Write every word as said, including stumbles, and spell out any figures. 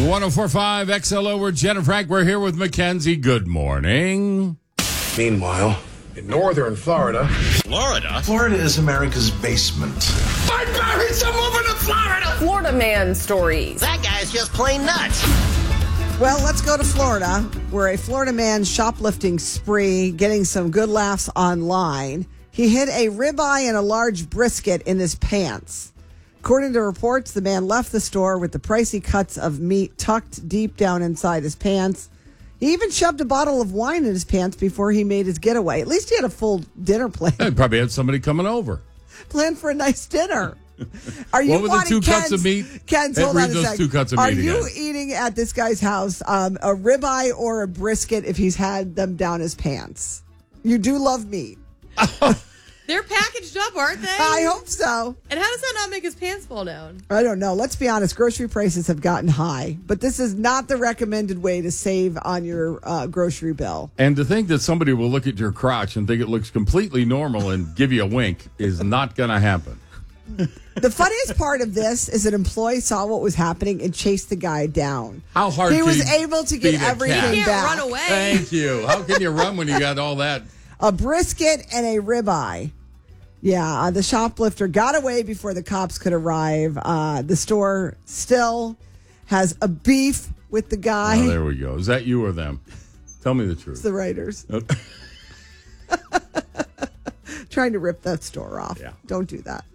one oh four point five X L O, we're Jen and Frank. We're here with Mackenzie. Good morning. Meanwhile, in northern Florida. Florida? Florida is America's basement. I buried some woman in Florida! Florida man stories. That guy's just plain nuts. Well, let's go to Florida, where a Florida man shoplifting spree, getting some good laughs online. He hid a ribeye and a large brisket in his pants. According to reports, the man left the store with the pricey cuts of meat tucked deep down inside his pants. He even shoved a bottle of wine in his pants before he made his getaway. At least he had a full dinner plan. He probably had somebody coming over. Planned for a nice dinner. Are you What were the wanting two Ken's, cuts of meat? Ken's, Hey, hold read on a those sec. two cuts of Are meat you again. eating at this guy's house um, a ribeye or a brisket if he's had them down his pants? You do love meat. They're packaged up, aren't they? I hope so. And how does that not make his pants fall down? I don't know. Let's be honest. Grocery prices have gotten high, but this is not the recommended way to save on your uh, grocery bill. And to think that somebody will look at your crotch and think it looks completely normal and give you a wink is not going to happen. The funniest part of this is an employee saw what was happening and chased the guy down. How hard He can was you able to beat get a everything cat? You can't back. run away. Thank you. How can you run when you got all that? A brisket and a ribeye. Yeah, uh, the shoplifter got away before the cops could arrive. Uh, the store still has a beef with the guy. Oh, there we go. Is that you or them? Tell me the truth. It's the writers. Trying to rip that store off. Yeah. Don't do that.